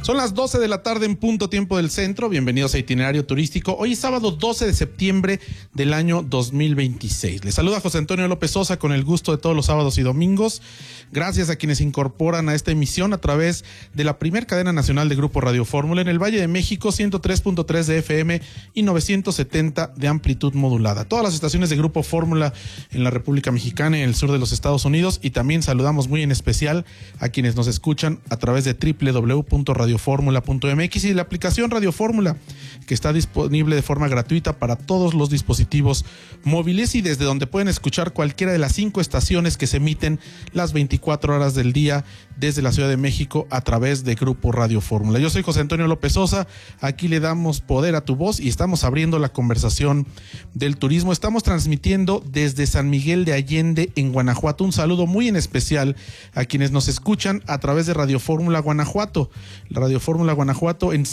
Son las 12 de la tarde en punto tiempo del centro. Bienvenidos a Itinerario Turístico. Hoy es sábado 12 de septiembre del año 2026. Les saluda José Antonio López Sosa con el gusto de todos los sábados y domingos. Gracias a quienes se incorporan a esta emisión a través de la primer cadena nacional de Grupo Radio Fórmula en el Valle de México, 103.3 de FM y 970 de amplitud modulada. Todas las estaciones de Grupo Fórmula en la República Mexicana y en el sur de los Estados Unidos. Y también saludamos muy en especial a quienes nos escuchan a través de www.radioformula.mx y la aplicación Radio Fórmula, que está disponible de forma gratuita para todos los dispositivos móviles y desde donde pueden escuchar cualquiera de las 5 estaciones que se emiten las 24 horas del día desde la Ciudad de México a través de Grupo Radio Fórmula. Yo soy José Antonio López Sosa, aquí le damos poder a tu voz y estamos abriendo la conversación del turismo. Estamos transmitiendo desde San Miguel de Allende en Guanajuato. Un saludo muy en especial a quienes nos escuchan a través de Radio Fórmula Guanajuato, Radio Fórmula Guanajuato en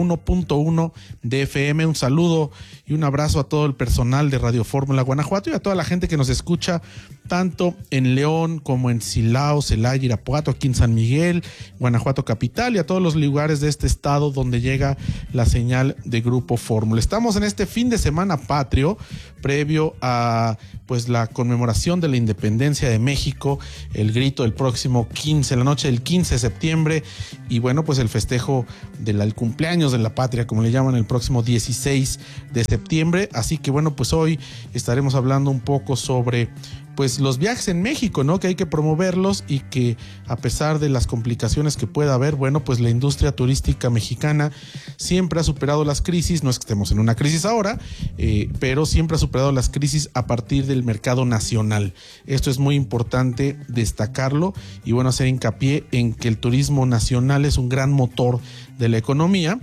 101.1 de FM. Un saludo y un abrazo a todo el personal de Radio Fórmula Guanajuato y a toda la gente que nos escucha tanto en León como en Silao, Celaya, Irapuato, aquí en San Miguel, Guanajuato capital y a todos los lugares de este estado donde llega la señal de Grupo Fórmula. Estamos en este fin de semana patrio previo a pues la conmemoración de la independencia de México, el grito el próximo 15, la noche del 15 de septiembre y bueno, pues el festejo del cumpleaños de la patria, como le llaman, el próximo 16 de septiembre. Así que bueno, pues hoy estaremos hablando un poco sobre pues los viajes en México, ¿no? Que hay que promoverlos y que a pesar de las complicaciones que pueda haber, bueno, pues la industria turística mexicana siempre ha superado las crisis. No es que estemos en una crisis ahora, pero siempre ha superado las crisis a partir del mercado nacional. Esto es muy importante destacarlo y bueno, hacer hincapié en que el turismo nacional es un gran motor de la economía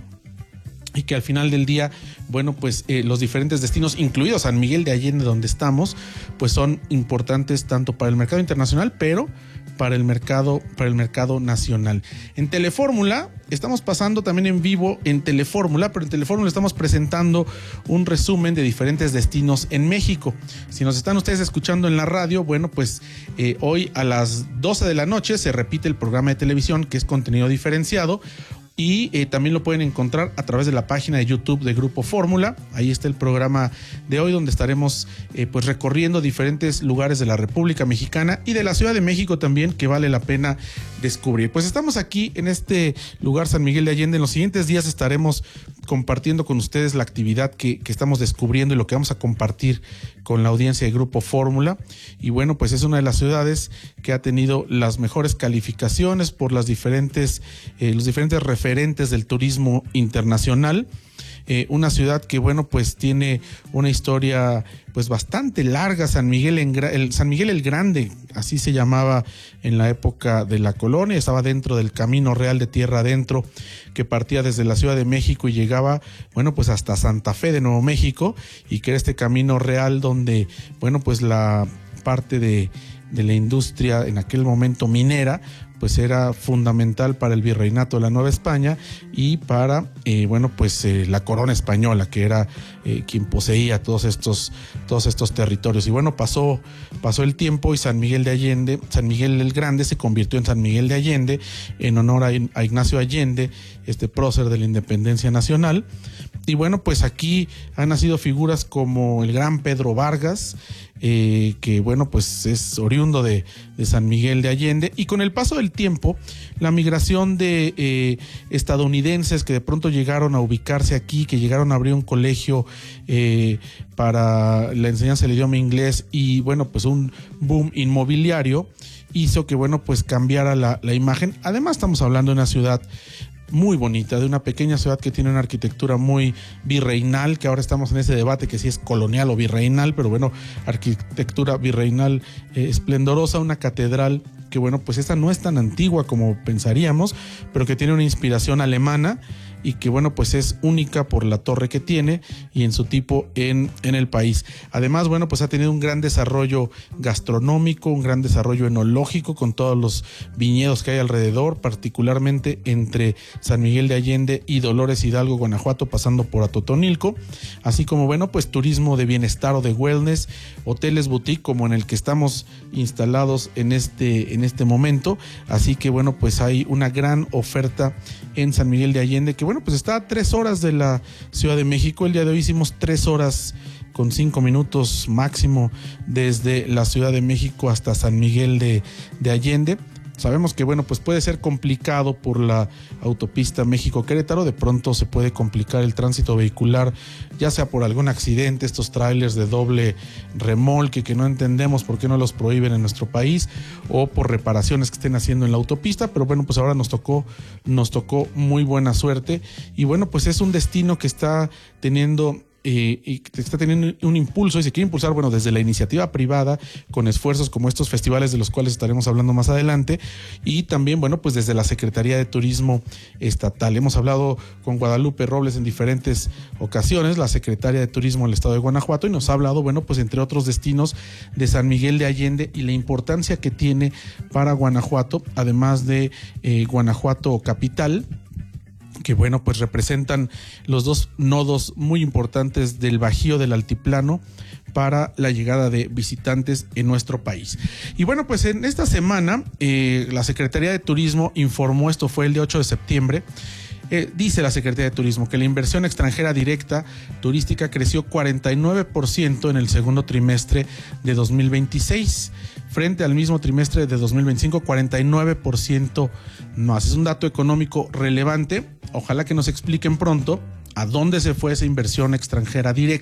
y que al final del día, bueno, pues los diferentes destinos, incluidos San Miguel de Allende, donde estamos, pues son importantes tanto para el mercado internacional, pero para el mercado nacional. En Telefórmula estamos pasando también en vivo en Telefórmula, pero en Telefórmula estamos presentando un resumen de diferentes destinos en México. Si nos están ustedes escuchando en la radio, bueno, pues hoy a las 12 de la noche se repite el programa de televisión, que es contenido diferenciado. Y también lo pueden encontrar a través de la página de YouTube de Grupo Fórmula. Ahí está el programa de hoy, donde estaremos pues recorriendo diferentes lugares de la República Mexicana y de la Ciudad de México también, que vale la pena descubrir. Pues estamos aquí en este lugar, San Miguel de Allende. En los siguientes días estaremos compartiendo con ustedes la actividad que estamos descubriendo y lo que vamos a compartir con la audiencia de Grupo Fórmula. Y bueno, pues es una de las ciudades que ha tenido las mejores calificaciones por los diferentes referentes del turismo internacional. Una ciudad que bueno, pues tiene una historia pues bastante larga. San Miguel el Grande, así se llamaba en la época de la colonia, estaba dentro del Camino Real de Tierra Adentro, que partía desde la Ciudad de México y llegaba, bueno, pues hasta Santa Fe de Nuevo México, y que era este camino real donde, bueno, pues la parte de la industria en aquel momento minera, pues era fundamental para el virreinato de la Nueva España y para, bueno, pues la corona española, que era quien poseía todos estos territorios. Y bueno, pasó el tiempo y San Miguel el Grande se convirtió en San Miguel de Allende en honor a Ignacio Allende, este prócer de la independencia nacional. Y bueno, pues aquí han nacido figuras como el gran Pedro Vargas, que bueno, pues es oriundo de San Miguel de Allende. Y con el paso del tiempo, la migración de estadounidenses que de pronto llegaron a ubicarse aquí, que llegaron a abrir un colegio para la enseñanza del idioma inglés y bueno, pues un boom inmobiliario hizo que bueno, pues cambiara la imagen. Además estamos hablando de una ciudad muy bonita, de una pequeña ciudad que tiene una arquitectura muy virreinal, que ahora estamos en ese debate que si es colonial o virreinal, pero bueno, arquitectura virreinal esplendorosa, una catedral que bueno, pues esta no es tan antigua como pensaríamos, pero que tiene una inspiración alemana, y que bueno, pues es única por la torre que tiene y en su tipo en el país. Además, bueno, pues ha tenido un gran desarrollo gastronómico, un gran desarrollo enológico con todos los viñedos que hay alrededor, particularmente entre San Miguel de Allende y Dolores Hidalgo, Guanajuato, pasando por Atotonilco, así como bueno, pues turismo de bienestar o de wellness, hoteles boutique como en el que estamos instalados en este momento. Así que bueno, pues hay una gran oferta en San Miguel de Allende, que bueno, pues está a 3 horas de la Ciudad de México. El día de hoy hicimos 3 horas con 5 minutos máximo desde la Ciudad de México hasta San Miguel de Allende. Sabemos que bueno, pues puede ser complicado por la autopista México-Querétaro, de pronto se puede complicar el tránsito vehicular, ya sea por algún accidente, estos trailers de doble remolque que no entendemos por qué no los prohíben en nuestro país, o por reparaciones que estén haciendo en la autopista, pero bueno, pues ahora nos tocó muy buena suerte, y bueno, pues es un destino que está teniendo y que está teniendo un impulso y se quiere impulsar, bueno, desde la iniciativa privada, con esfuerzos como estos festivales de los cuales estaremos hablando más adelante, y también, bueno, pues desde la Secretaría de Turismo Estatal. Hemos hablado con Guadalupe Robles en diferentes ocasiones, la secretaria de Turismo del Estado de Guanajuato, y nos ha hablado, bueno, pues entre otros destinos de San Miguel de Allende y la importancia que tiene para Guanajuato, además de Guanajuato capital, que bueno, pues representan los dos nodos muy importantes del Bajío del Altiplano para la llegada de visitantes en nuestro país. Y bueno, pues en esta semana la Secretaría de Turismo informó, esto fue el día 8 de septiembre, dice la Secretaría de Turismo que la inversión extranjera directa turística creció 49% en el segundo trimestre de 2026, frente al mismo trimestre de 2025, 49% más. Es un dato económico relevante. Ojalá que nos expliquen pronto a dónde se fue esa inversión extranjera directa.